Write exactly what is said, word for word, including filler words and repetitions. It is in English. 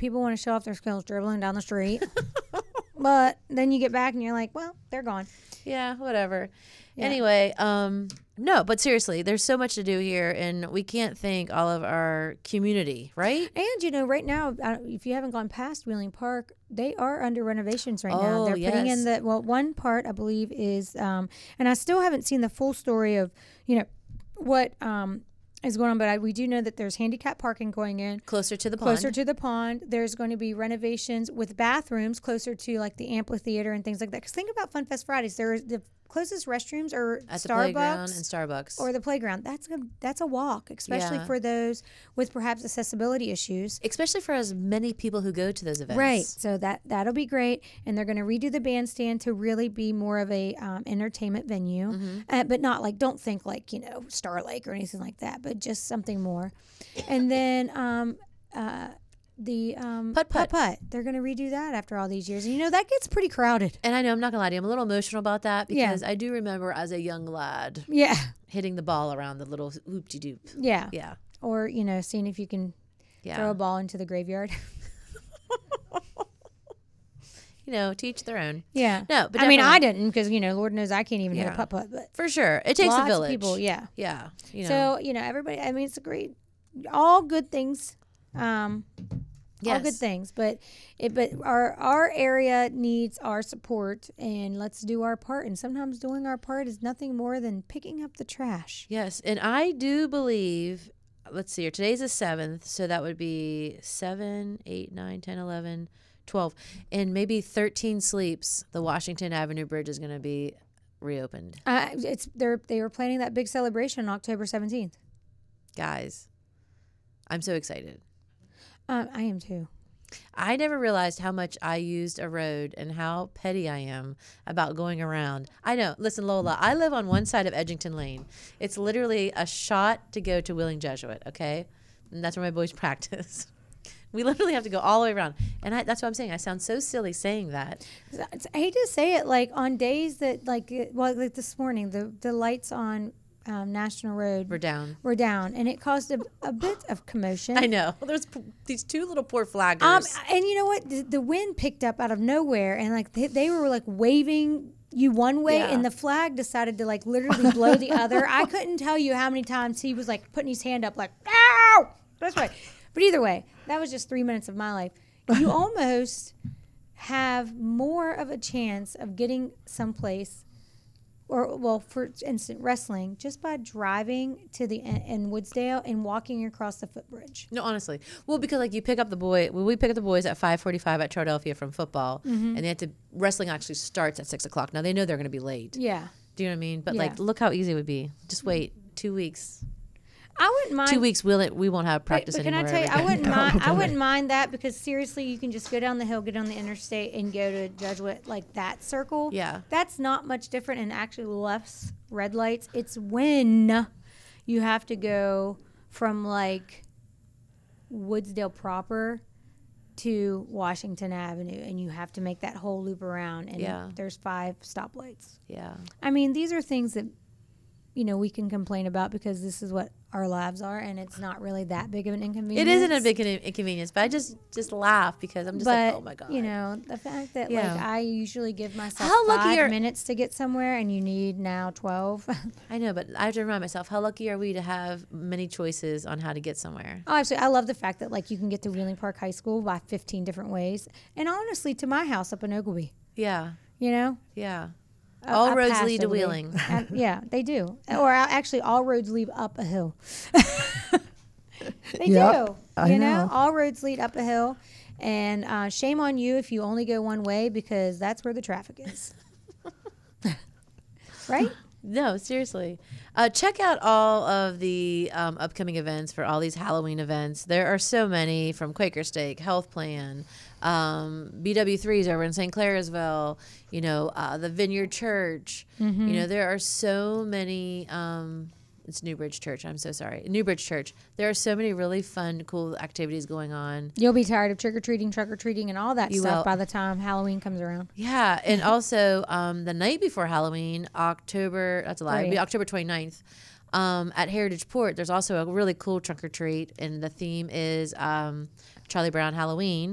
people want to show off their skills dribbling down the street. But then you get back and you're like, well, they're gone. Yeah, whatever. Yeah. Anyway, um, no, but seriously, there's so much to do here, and we can't thank all of our community, right? And, you know, right now, uh, if you haven't gone past Wheeling Park, they are under renovations right now. Oh, They're putting yes. in the, well, one part, I believe, is, um, and I still haven't seen the full story of, you know, what um, is going on, but I, we do know that there's handicap parking going in. Closer to the pond. Closer to the pond. There's going to be renovations with bathrooms closer to, like, the amphitheater and things like that. Because think about Fun Fest Fridays. There's the closest restrooms are At the Starbucks playground and Starbucks. or the playground. That's a that's a walk, especially Yeah. for those with perhaps accessibility issues. Especially for as many people who go to those events. Right. So that that'll be great, and they're going to redo the bandstand to really be more of a um, entertainment venue, Mm-hmm. uh, but not like don't think like you know Star Lake or anything like that, but just something more. And then um, uh, the um, Putt Putt. putt. They're going to redo that after all these years, and you know that gets pretty crowded. And I know, I'm not going to lie to you, I'm a little emotional about that Yeah. because I do remember as a young lad Yeah. hitting the ball around the little hoop-de-doop. Yeah. Yeah. Or you know seeing if you can Yeah. throw a ball into the graveyard. You know, to each their own. Yeah. No, but I mean, I definitely- didn't because, you know, Lord knows I can't even hit Yeah. a putt putt. But For sure. It takes lots a village. of people, yeah. Yeah. You know. So, you know, everybody, I mean, it's a great, all good things. Um, all good Yes. things. But it, but our, our area needs our support, and let's do our part. And sometimes doing our part is nothing more than picking up the trash. Yes, and I do believe, let's see here, today's the seventh, so that would be seven, eight, nine, ten, eleven, twelve, and maybe thirteen sleeps, the Washington Avenue Bridge is going to be reopened. Uh, it's they're they were planning that big celebration on October seventeenth. Guys, I'm so excited. Uh, I am too. I never realized how much I used a road and how petty I am about going around. I know. Listen, Lola, I live on one side of Edgington Lane. It's literally a shot to go to Wheeling Jesuit, okay? And that's where my boys practice. We literally have to go all the way around. And I, that's what I'm saying. I sound so silly saying that. I hate to say it, like on days that, like, it- well, like this morning, the the lights on um, National Road We're down. were down, and it caused a, a bit of commotion. I know. There's p- these two little poor flaggers. Um, and you know what? The, the wind picked up out of nowhere, and like they, they were like waving you one way, Yeah. and the flag decided to like literally blow the other. I couldn't tell you how many times he was like putting his hand up, like ow. That's right. But either way, that was just three minutes of my life. You almost have more of a chance of getting someplace, or well, for instance, wrestling, just by driving to the in, in Woodsdale and walking across the footbridge. No, honestly. Well, because like you pick up the boy, well, we pick up the boys at five forty-five at Philadelphia from football, Mm-hmm. and they have to, wrestling actually starts at six o'clock. Now they know they're going to be late. Yeah. Do you know what I mean? But Yeah. like, look how easy it would be. Just wait two weeks. I wouldn't mind Two weeks, we'll it, we won't have But, practice but can I anymore. tell you, ever I again. wouldn't mind. I wouldn't mind that because seriously, you can just go down the hill, get on the interstate, and go to Jesuit like that circle. Yeah. that's not much different, and actually less red lights. It's when you have to go from like Woodsdale proper to Washington Avenue, and you have to make that whole loop around. And Yeah. there's five stoplights. Yeah. I mean, these are things that, you know, we can complain about because this is what our lives are, and it's not really that big of an inconvenience. It isn't a big in- inconvenience, but I just just laugh because I'm just but, like, oh my God. you know, the fact that, Yeah. like, I usually give myself How lucky five are- minutes to get somewhere, and you need now twelve. I know, but I have to remind myself, how lucky are we to have many choices on how to get somewhere? Oh, absolutely. I love the fact that, like, you can get to Wheeling Park High School by fifteen different ways. And honestly, to my house up in Oglebay, Yeah. you know? Yeah. Uh, All up roads past lead to Oglebay. Wheeling. Uh, yeah, they do. Or uh, actually, all roads lead up a hill. They Yep, do. I you know? know. all roads lead up a hill. And uh, shame on you if you only go one way because that's where the traffic is. Right? No, seriously. Uh, check out all of the um, upcoming events for all these Halloween events. There are so many, from Quaker Steak, Health Plan, um, B W threes over in Saint Clairsville, you know, uh, the Vineyard Church. Mm-hmm. You know, there are so many. Um, it's Newbridge Church. I'm so sorry. Newbridge Church. There are so many really fun, cool activities going on. You'll be tired of trick-or-treating, truck-or-treating, and all that You stuff will. by the time Halloween comes around. Yeah, and also um, the night before Halloween, October, that's a lie, it'll be Right. October twenty-ninth, um, at Heritage Port, there's also a really cool trunk or treat, and the theme is um, Charlie Brown Halloween.